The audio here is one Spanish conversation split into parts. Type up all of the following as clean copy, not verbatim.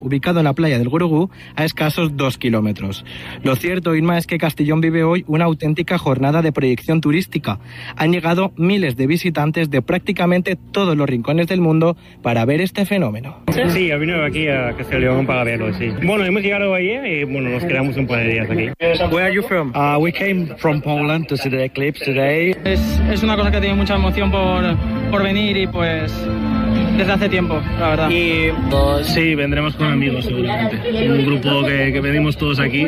ubicado en la playa del Gurugú, a escasos 2 kilómetros. Lo cierto, Inma, es que Castellón vive hoy una auténtica jornada de proyección turística. Han llegado miles de visitantes de prácticamente todos los rincones del mundo para ver este fenómeno. Sí, he venido aquí a Castellón para verlo, sí. Bueno, hemos llegado ayer y nos quedamos un par de días aquí. Where are you from? We came from Poland to see the eclipse today. Es una cosa que tiene mucha emoción por venir y pues desde hace tiempo, la verdad. Y sí, vendremos con amigos seguramente. Un grupo que venimos todos aquí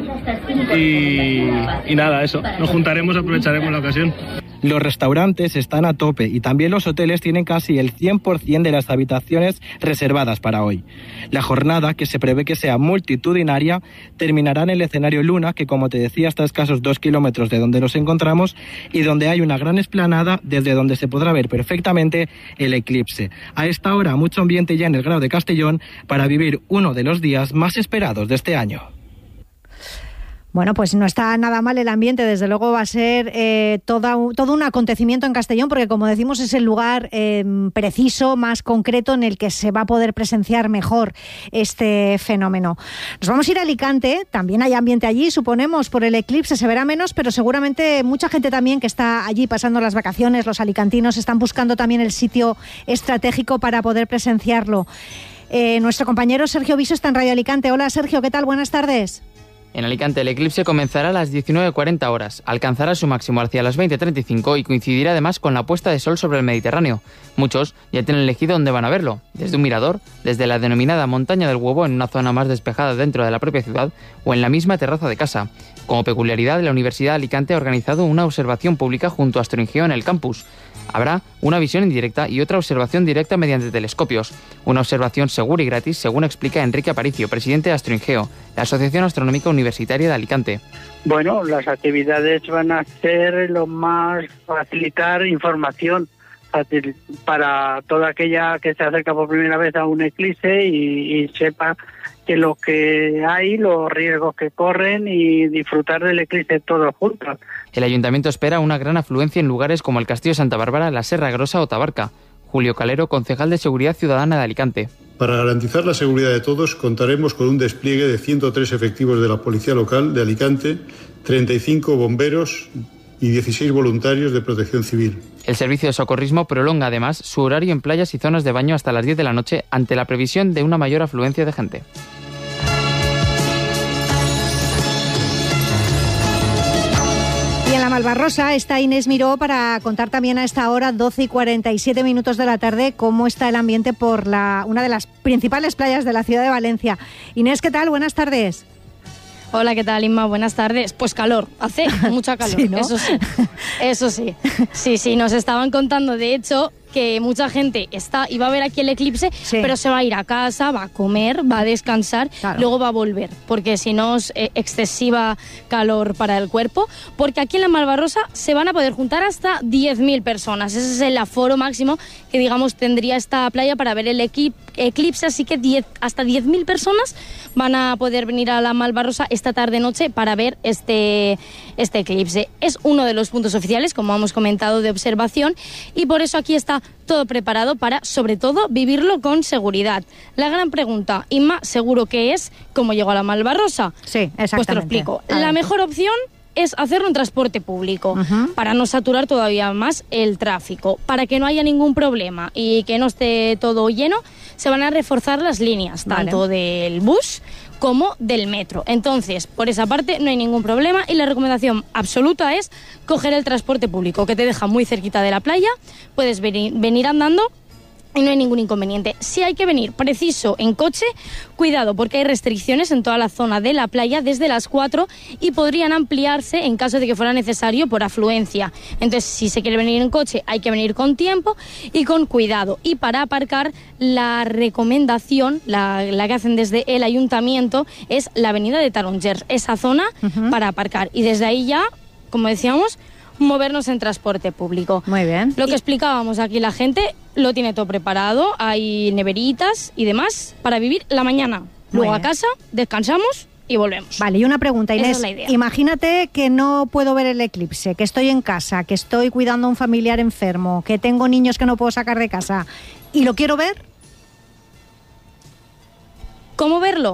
y nada, eso. Nos juntaremos, aprovecharemos la ocasión. Los restaurantes están a tope y también los hoteles tienen casi el 100% de las habitaciones reservadas para hoy. La jornada, que se prevé que sea multitudinaria, terminará en el escenario Luna, que como te decía está a escasos 2 kilómetros de donde nos encontramos y donde hay una gran explanada desde donde se podrá ver perfectamente el eclipse. A esta hora mucho ambiente ya en el Grao de Castellón para vivir uno de los días más esperados de este año. Bueno, pues no está nada mal el ambiente, desde luego va a ser todo un acontecimiento en Castellón, porque como decimos es el lugar preciso, más concreto, en el que se va a poder presenciar mejor este fenómeno. Nos vamos a ir a Alicante, también hay ambiente allí, suponemos, por el eclipse se verá menos, pero seguramente mucha gente también que está allí pasando las vacaciones, los alicantinos, están buscando también el sitio estratégico para poder presenciarlo. Nuestro compañero Sergio Viso está en Radio Alicante. Hola Sergio, ¿qué tal? Buenas tardes. En Alicante el eclipse comenzará a las 19:40 horas, alcanzará su máximo hacia las 20:35 y coincidirá además con la puesta de sol sobre el Mediterráneo. Muchos ya tienen elegido dónde van a verlo, desde un mirador, desde la denominada Montaña del Huevo en una zona más despejada dentro de la propia ciudad o en la misma terraza de casa. Como peculiaridad, la Universidad de Alicante ha organizado una observación pública junto a Astringeo en el campus. Habrá una visión indirecta y otra observación directa mediante telescopios. Una observación segura y gratis, según explica Enrique Aparicio, presidente de Astringeo, la Asociación Astronómica Universitaria de Alicante. Bueno, las actividades van a ser lo más facilitar información para toda aquella que se acerca por primera vez a un eclipse y sepa que lo que hay, los riesgos que corren y disfrutar del eclipse todos juntos. El Ayuntamiento espera una gran afluencia en lugares como el Castillo de Santa Bárbara, la Serra Grosa o Tabarca. Julio Calero, concejal de Seguridad Ciudadana de Alicante. Para garantizar la seguridad de todos, contaremos con un despliegue de 103 efectivos de la Policía Local de Alicante, 35 bomberos y 16 voluntarios de Protección Civil. El servicio de socorrismo prolonga además su horario en playas y zonas de baño hasta las 10 de la noche ante la previsión de una mayor afluencia de gente. Y en la Malvarrosa está Inés Miró para contar también a esta hora, 12:47 de la tarde, cómo está el ambiente por una de las principales playas de la ciudad de Valencia. Inés, ¿qué tal? Buenas tardes. Hola, ¿qué tal, Inma? Buenas tardes. Pues calor, hace mucha calor, sí, ¿no? Eso sí. Sí, nos estaban contando, de hecho, que mucha gente iba a ver aquí el eclipse, sí, pero se va a ir a casa, va a comer, va a descansar, claro, luego va a volver, porque si no es excesiva calor para el cuerpo, porque aquí en la Malvarrosa se van a poder juntar hasta 10.000 personas. Ese es el aforo máximo que, digamos, tendría esta playa para ver el eclipse, así que hasta 10.000 personas van a poder venir a la Malvarrosa esta tarde-noche para ver este eclipse. Es uno de los puntos oficiales, como hemos comentado, de observación, y por eso aquí está todo preparado para, sobre todo, vivirlo con seguridad. La gran pregunta, Inma, seguro que es ¿cómo llego a la Malvarrosa? Sí, exactamente. Pues te lo explico. La mejor opción es hacerlo en transporte público, para no saturar todavía más el tráfico, para que no haya ningún problema y que no esté todo lleno. Se van a reforzar las líneas, tanto del bus como del metro. Entonces, por esa parte no hay ningún problema y la recomendación absoluta es coger el transporte público, que te deja muy cerquita de la playa, puedes venir andando y no hay ningún inconveniente. Si hay que venir preciso en coche, cuidado, porque hay restricciones en toda la zona de la playa desde las 4 y podrían ampliarse en caso de que fuera necesario por afluencia. Entonces, si se quiere venir en coche, hay que venir con tiempo y con cuidado. Y para aparcar, la recomendación, la que hacen desde el ayuntamiento, es la avenida de Tarongers, esa zona para aparcar. Y desde ahí ya, como decíamos, movernos en transporte público. Muy bien. Lo que explicábamos aquí, la gente lo tiene todo preparado, hay neveritas y demás para vivir la mañana. Luego a casa, descansamos y volvemos. Vale, y una pregunta, Inés. Esa es la idea. Imagínate que no puedo ver el eclipse, que estoy en casa, que estoy cuidando a un familiar enfermo, que tengo niños que no puedo sacar de casa y lo quiero ver. ¿Cómo verlo?